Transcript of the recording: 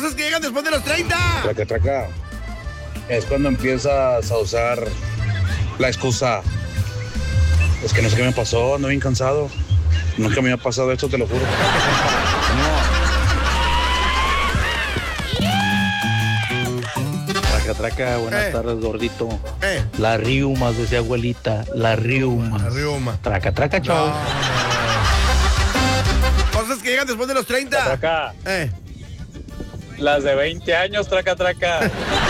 Cosas que llegan después de los 30. Traca, traca. Es cuando empiezas a usar la excusa. Es que no sé qué me pasó, ando bien cansado. Nunca me había pasado esto, te lo juro. Traca, traca, buenas tardes, gordito. Eh. Las riumas, decía abuelita, las riumas. La riuma. Traca, traca, chau. Cosas que llegan después de los 30. Traca, Eh. las de 20 años, traca, traca.